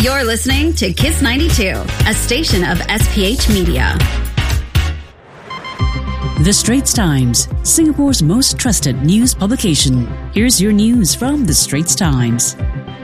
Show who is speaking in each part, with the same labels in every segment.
Speaker 1: You're listening to Kiss 92, a station of SPH Media.
Speaker 2: The Straits Times, Singapore's most trusted news publication. Here's your news from The Straits Times.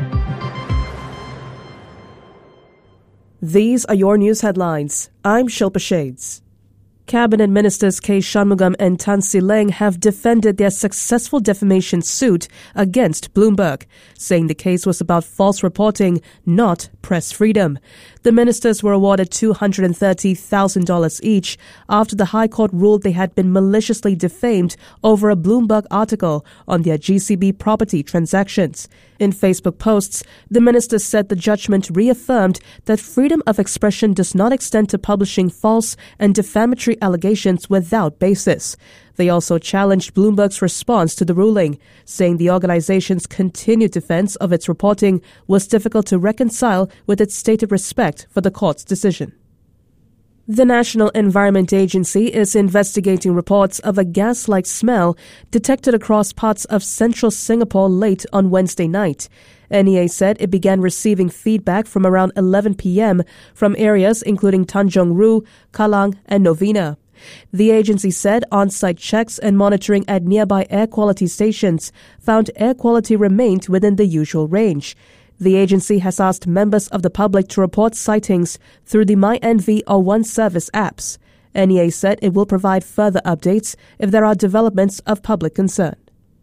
Speaker 3: These are your news headlines. I'm Shilpa Shades. Cabinet Ministers K. Shanmugam and Tan See Leng have defended their successful defamation suit against Bloomberg, saying the case was about false reporting, not press freedom. The ministers were awarded $230,000 each after the High Court ruled they had been maliciously defamed over a Bloomberg article on their GCB property transactions. In Facebook posts, the ministers said the judgment reaffirmed that freedom of expression does not extend to publishing false and defamatory allegations without basis. They also challenged Bloomberg's response to the ruling, saying the organization's continued defense of its reporting was difficult to reconcile with its stated respect for the court's decision. The National Environment Agency is investigating reports of a gas-like smell detected across parts of central Singapore late on Wednesday night. NEA said it began receiving feedback from around 11 p.m. from areas including Tanjong Rhu, Kallang and Novena. The agency said on-site checks and monitoring at nearby air quality stations found air quality remained within the usual range. The agency has asked members of the public to report sightings through the MyNV or One Service apps. NEA said it will provide further updates if there are developments of public concern.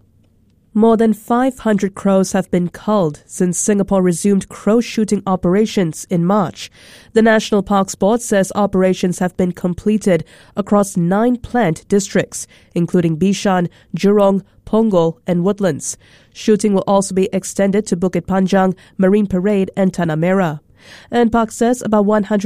Speaker 3: More than 500 crows have been culled since Singapore resumed crow shooting operations in March. The National Parks Board says operations have been completed across 9 plant districts, including Bishan, Jurong, Punggol and Woodlands. Shooting will also be extended to Bukit Panjang, Marine Parade and Tanah Merah. And Park says about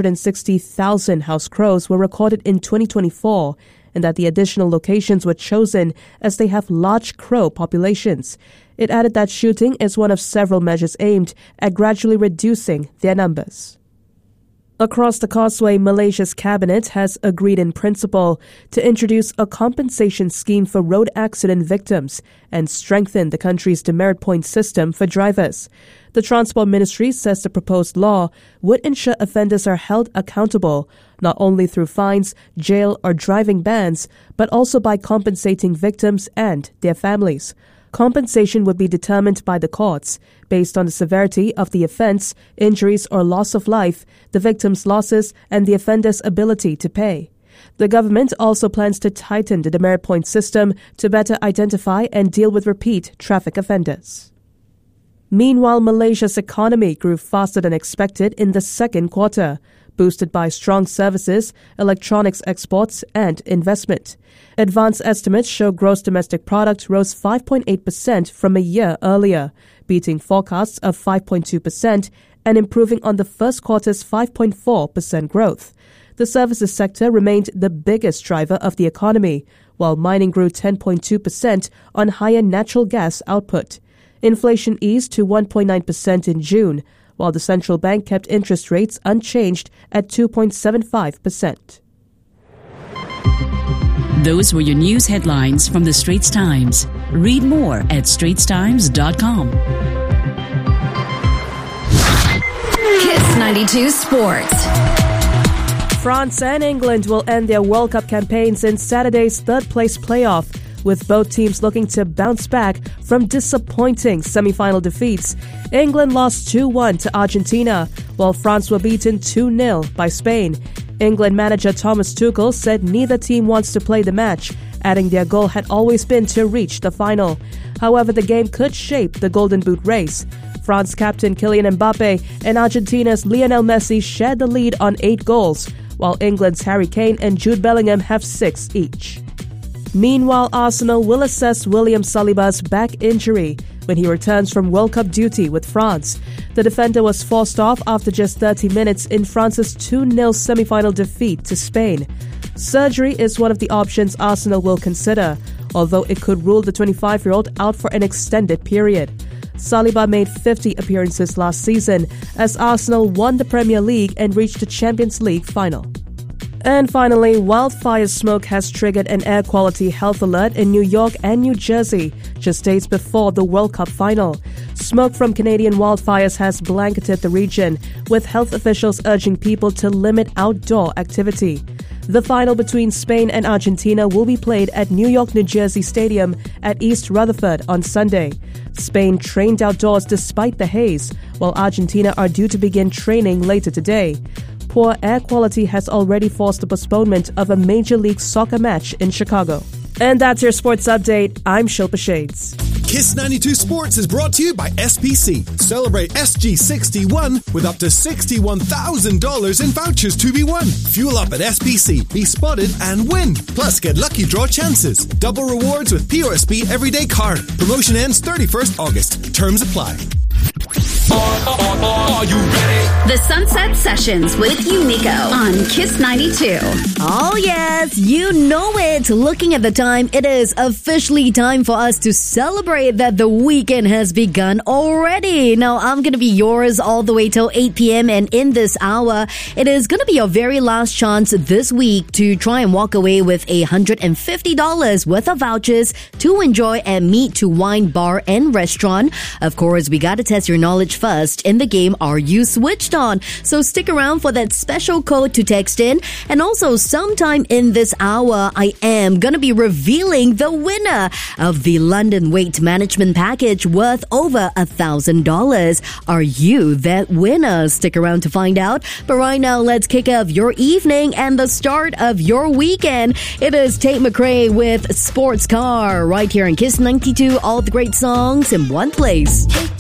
Speaker 3: 160,000 house crows were recorded in 2024, and that the additional locations were chosen as they have large crow populations. It added that shooting is one of several measures aimed at gradually reducing their numbers. Across the Causeway, Malaysia's cabinet has agreed in principle to introduce a compensation scheme for road accident victims and strengthen the country's demerit point system for drivers. The Transport Ministry says the proposed law would ensure offenders are held accountable not only through fines, jail or driving bans, but also by compensating victims and their families. Compensation would be determined by the courts based on the severity of the offence, injuries or loss of life, the victim's losses and the offender's ability to pay. The government also plans to tighten the demerit point system to better identify and deal with repeat traffic offenders. Meanwhile, Malaysia's economy grew faster than expected in the second quarter, boosted by strong services, electronics exports and investment. Advanced estimates show gross domestic product rose 5.8% from a year earlier, beating forecasts of 5.2% and improving on the first quarter's 5.4% growth. The services sector remained the biggest driver of the economy, while mining grew 10.2% on higher natural gas output. Inflation eased to 1.9% in June, while the central bank kept interest rates unchanged at 2.75%.
Speaker 2: Those were your news headlines from The Straits Times. Read more at straitstimes.com.
Speaker 1: Kiss 92 Sports.
Speaker 3: France and England will end their World Cup campaigns in Saturday's third-place playoff, with both teams looking to bounce back from disappointing semi-final defeats. England lost 2-1 to Argentina, while France were beaten 2-0 by Spain. England manager Thomas Tuchel said neither team wants to play the match, adding their goal had always been to reach the final. However, the game could shape the Golden Boot race. France captain Kylian Mbappe and Argentina's Lionel Messi shared the lead on 8 goals, while England's Harry Kane and Jude Bellingham have 6 each. Meanwhile, Arsenal will assess William Saliba's back injury when he returns from World Cup duty with France. The defender was forced off after just 30 minutes in France's 2-0 semi-final defeat to Spain. Surgery is one of the options Arsenal will consider, although it could rule the 25-year-old out for an extended period. Saliba made 50 appearances last season as Arsenal won the Premier League and reached the Champions League final. And finally, wildfire smoke has triggered an air quality health alert in New York and New Jersey just days before the World Cup final. Smoke from Canadian wildfires has blanketed the region, with health officials urging people to limit outdoor activity. The final between Spain and Argentina will be played at New York, New Jersey Stadium at East Rutherford on Sunday. Spain trained outdoors despite the haze, while Argentina are due to begin training later today. Poor air quality has already forced the postponement of a Major League Soccer match in Chicago. And that's your sports update. I'm Shilpa Shades.
Speaker 4: Kiss 92 Sports is brought to you by SPC. Celebrate SG61 with up to $61,000 in vouchers to be won. Fuel up at SPC, be spotted and win. Plus, get lucky draw chances. Double rewards with POSB Everyday Card. Promotion ends 31st August. Terms apply. Are you ready?
Speaker 1: The Sunset Sessions with Yumiko on Kiss 92.
Speaker 5: Oh yes, you know it. Looking at the time, it is officially time for us to celebrate that the weekend has begun already. Now, I'm going to be yours all the way till 8 p.m. and in this hour, it is going to be your very last chance this week to try and walk away with $150 worth of vouchers to enjoy at Meet to Wine Bar and Restaurant. Of course, we got to test your knowledge first in the game Are You Switched On? So stick around for that special code to text in. And also, sometime in this hour, I am going to be revealing the winner of the London Weight Management Package worth over $1,000. Are you that winner? Stick around to find out. But right now, let's kick off your evening and the start of your weekend. It is Tate McRae with Sports Car right here in Kiss 92. All the great songs in one place.